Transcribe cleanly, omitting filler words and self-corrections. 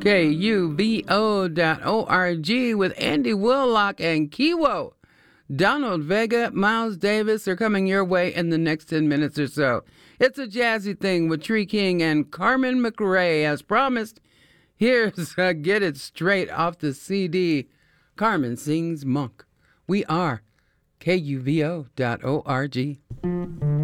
KUVO.org with Andy Willock and Kiwo. Donald Vega, Miles Davis are coming your way in the next 10 minutes or so. It's a jazzy thing with Tree King and Carmen McRae. As promised, here's Get It Straight off the CD. Carmen sings Monk. We are KUVO.org.